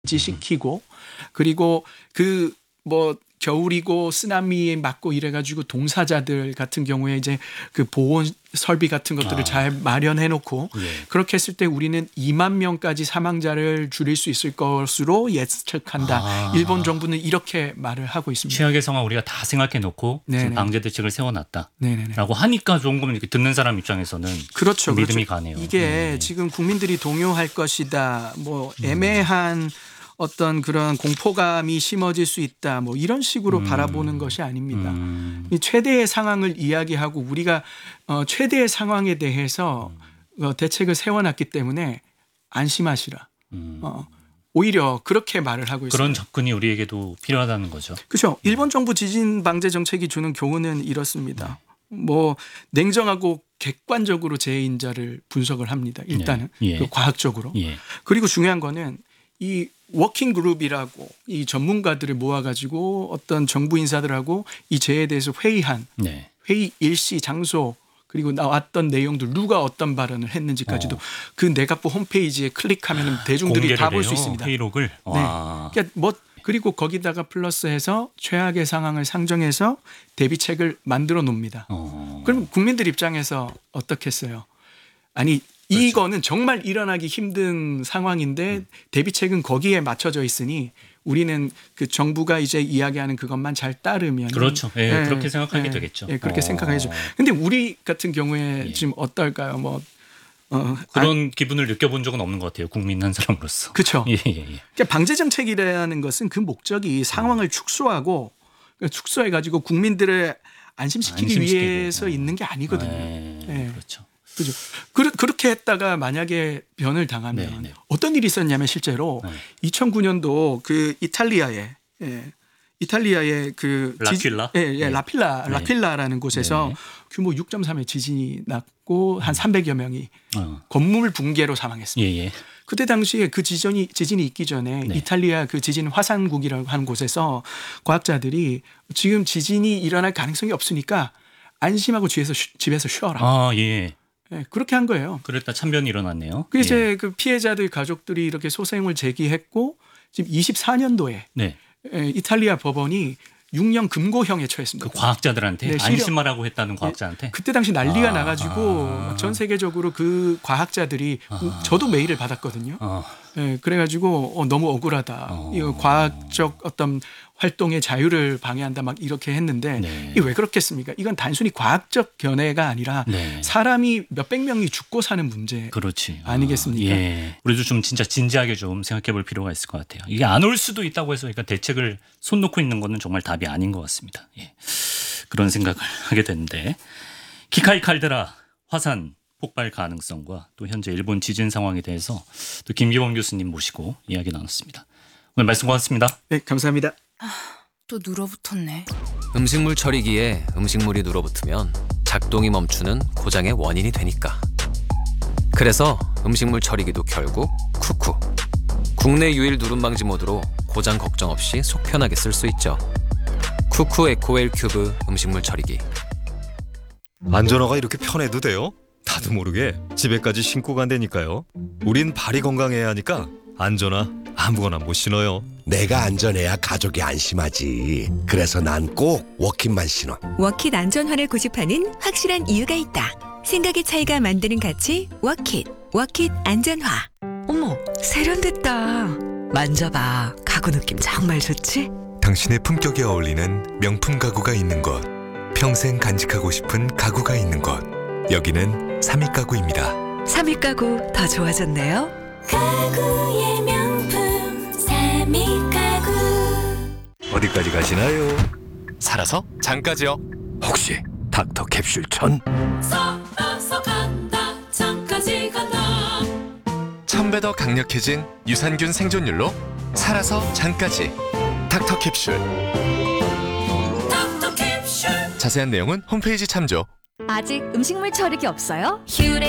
지시키고 그리고 그 뭐 겨울이고 쓰나미에 맞고 이래가지고 동사자들 같은 경우에 이제 그 보온 설비 같은 것들을 잘 마련해 놓고 그렇게 했을 때 우리는 2만 명까지 사망자를 줄일 수 있을 것으로 예측한다. 일본 정부는 이렇게 말을 하고 있습니다. 최악의 상황 우리가 다 생각해 놓고 지금 방제 대책을 세워놨다라고 하니까 조금 이렇게 듣는 사람 입장에서는 그렇죠. 믿음이 가네요. 이게 지금 국민들이 동요할 것이다. 뭐 애매한 어떤 그런 공포감이 심어질 수 있다. 뭐 이런 식으로 바라보는 것이 아닙니다. 이 최대의 상황을 이야기하고 우리가 최대의 상황에 대해서 대책을 세워놨기 때문에 안심하시라. 오히려 그렇게 말을 하고 있습니다. 그런 접근이 우리에게도 필요하다는 거죠. 그렇죠. 일본 정부 지진 방제 정책이 주는 교훈은 이렇습니다. 뭐 냉정하고 객관적으로 재해인자를 분석을 합니다. 일단은 그 과학적으로. 그리고 중요한 거는 이 워킹 그룹이라고 이 전문가들을 모아가지고 어떤 정부 인사들하고 이 재해에 대해서 회의한 회의 일시 장소 그리고 나왔던 내용들 누가 어떤 발언을 했는지까지도 그 내각부 홈페이지에 클릭하면 대중들이 다 볼 수 있습니다. 회의록을. 네. 그러니까 뭐 그리고 거기다가 플러스해서 최악의 상황을 상정해서 대비책을 만들어 놓습니다. 그럼 국민들 입장에서 어떻겠어요? 아니 그렇죠. 이거는 정말 일어나기 힘든 상황인데 대비책은 거기에 맞춰져 있으니 우리는 그 정부가 이제 이야기하는 그것만 잘 따르면 그렇죠. 그렇게 생각하게 되겠죠. 그렇게 생각하죠. 근데 우리 같은 경우에 지금 어떨까요? 뭐 그런 기분을 느껴본 적은 없는 것 같아요. 국민 한 사람으로서. 그렇죠. 그러니까 방제 정책이라는 것은 그 목적이 상황을 축소하고 축소해가지고 국민들을 안심시키기 위해서 있는 게 아니거든요. 그렇죠. 그죠. 그렇게 했다가 만약에 변을 당하면 어떤 일이 있었냐면 실제로 2009년도 그 이탈리아의 그 라퀼라? 라퀼라라는 곳에서 규모 6.3의 지진이 났고 한 300여 명이 건물 붕괴로 사망했습니다. 그때 당시에 그 지진이 있기 전에 이탈리아 그 지진 화산국이라고 하는 곳에서 과학자들이 지금 지진이 일어날 가능성이 없으니까 안심하고 집에서 쉬어라. 그렇게 한 거예요. 그랬다 참변이 일어났네요. 그 이제 그 피해자들 가족들이 이렇게 소송을 제기했고 지금 24년도에 이탈리아 법원이 6년 금고형에 처했습니다. 그 과학자들한테 안심하라고 했다는 과학자한테. 그때 당시 난리가 나가지고 전 세계적으로 그 과학자들이 저도 메일을 받았거든요. 그래가지고 너무 억울하다. 이거 과학적 어떤 활동의 자유를 방해한다 막 이렇게 했는데 이게 왜 그렇겠습니까? 이건 단순히 과학적 견해가 아니라 사람이 몇백 명이 죽고 사는 문제 아니겠습니까? 우리도 좀 진짜 진지하게 좀 생각해 볼 필요가 있을 것 같아요. 이게 안 올 수도 있다고 해서 그러니까 대책을 손 놓고 있는 거는 정말 답이 아닌 것 같습니다. 그런 생각을 하게 되는데 키카이 칼데라 화산 폭발 가능성과 또 현재 일본 지진 상황에 대해서 또 김기범 교수님 모시고 이야기 나눴습니다. 오늘 말씀 고맙습니다. 네, 감사합니다. 또 눌어붙었네. 음식물 처리기에 음식물이 눌어붙으면 작동이 멈추는 고장의 원인이 되니까. 그래서 음식물 처리기도 결국 쿠쿠. 국내 유일 누름 방지 모드로 고장 걱정 없이 속 편하게 쓸 수 있죠. 쿠쿠 에코웰 큐브 음식물 처리기. 안전화가 이렇게 편해도 돼요? 나도 모르게 집에까지 신고 간다니까요. 우린 발이 건강해야 하니까 안전화 아무거나 못 신어요. 내가 안전해야 가족이 안심하지. 그래서 난 꼭 워킷만 신어. 워킷 안전화를 고집하는 확실한 이유가 있다. 생각의 차이가 만드는 가치 워킷. 워킷 안전화. 어머, 세련됐다. 만져봐. 가구 느낌 정말 좋지? 당신의 품격에 어울리는 명품 가구가 있는 곳. 평생 간직하고 싶은 가구가 있는 곳. 여기는 삼익가구입니다. 삼익가구 더 좋아졌네요. 가구의 명품 삼익가구. 어디까지 가시나요? 살아서 장까지요. 혹시 닥터 캡슐 천? 살아서 간다 장까지 간다. 1000배 더 강력해진 유산균 생존율로 살아서 장까지. 닥터 캡슐. 닥터 캡슐. 자세한 내용은 홈페이지 참조. 아직 음식물 처리기 없어요? 휴대